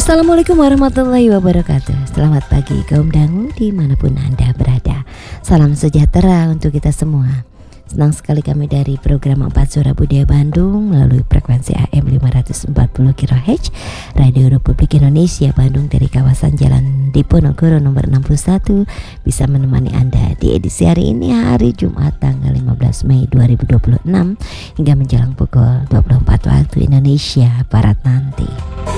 Assalamualaikum warahmatullahi wabarakatuh. Selamat pagi kaum dangu dimanapun Anda berada. Salam sejahtera untuk kita semua. Senang sekali kami dari program 4 Suara Budaya Bandung melalui frekuensi AM 540 kHz Radio Republik Indonesia Bandung dari kawasan Jalan Diponegoro nomor 61 bisa menemani Anda di edisi hari ini, hari Jumat tanggal 15 Mei 2026 hingga menjelang pukul 24 waktu Indonesia Barat nanti.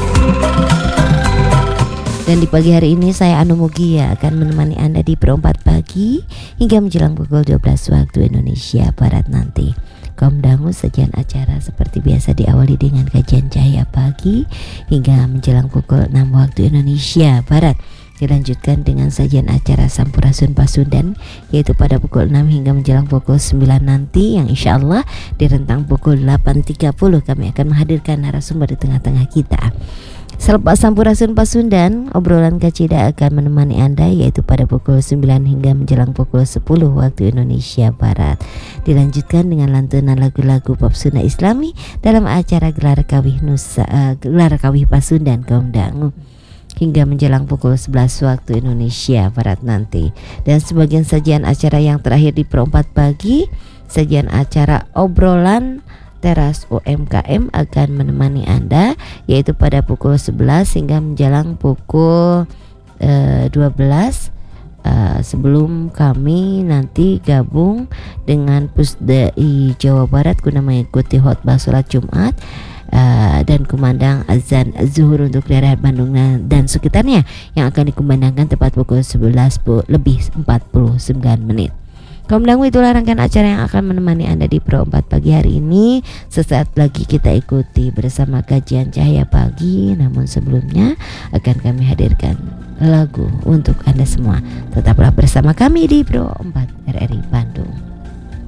Dan di pagi hari ini saya Anu Mugia akan menemani Anda di Pro 4 pagi hingga menjelang pukul 12 waktu Indonesia Barat nanti. Kaum dangu, sajian acara seperti biasa diawali dengan kajian cahaya pagi hingga menjelang pukul 6 waktu Indonesia Barat. Dilanjutkan dengan sajian acara Sampurasun Pasundan yaitu pada pukul 6 hingga menjelang pukul 9 nanti, yang insya Allah di rentang pukul 8.30 kami akan menghadirkan narasumber di tengah-tengah kita. Selepas Sampurasun Pasundan, obrolan Kacida akan menemani Anda yaitu pada pukul 9 hingga menjelang pukul 10 waktu Indonesia Barat. Dilanjutkan dengan lantunan lagu-lagu pop Sunda Islami dalam acara Gelar Kawih Pasundan kaum dangu hingga menjelang pukul 11 waktu Indonesia Barat nanti. Dan sebagian sajian acara yang terakhir di Pro 4 pagi, sajian acara obrolan Teras UMKM akan menemani Anda yaitu pada pukul 11 hingga menjelang pukul 12 sebelum kami nanti gabung dengan Pusdai Jawa Barat guna mengikuti khotbah sholat Jumat dan kumandang azan zuhur untuk daerah Bandung dan sekitarnya yang akan dikumandangkan tepat pukul 11 lebih 49 menit. Kaum dangu, itulah rangkaian acara yang akan menemani Anda di Pro 4 pagi hari ini. Sesaat lagi kita ikuti bersama kajian cahaya pagi, namun sebelumnya akan kami hadirkan lagu untuk Anda semua. Tetaplah bersama kami di Pro 4 RRI Bandung.